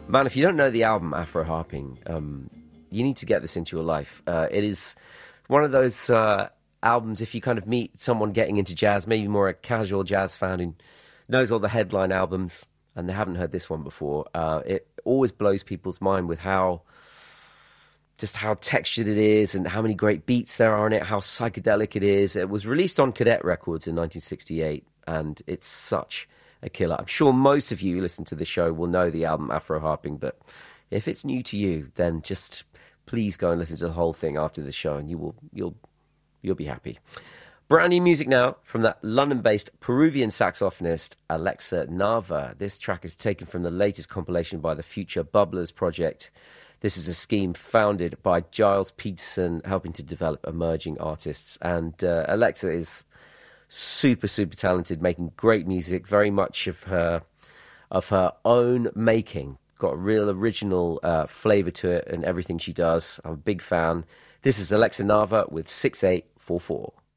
Man, if you don't know the album Afro Harping, you need to get this into your life. It is one of those albums, if you kind of meet someone getting into jazz, maybe more a casual jazz fan who knows all the headline albums and they haven't heard this one before, it always blows people's mind with how textured it is and how many great beats there are in it, how psychedelic it is. It was released on Cadet Records in 1968, and it's such a killer. I'm sure most of you who listen to the show will know the album Afro Harping, but if it's new to you, then just please go and listen to the whole thing after the show, and you'll be happy. Brand new music now from that London-based Peruvian saxophonist Alexa Nava. This track is taken from the latest compilation by the Future Bubblers project. This is a scheme founded by Giles Peterson, helping to develop emerging artists. And Alexa is super, super talented, making great music, very much of her own making. Got a real original flavour to it and everything she does. I'm a big fan. This is Alexa Nava with 6844.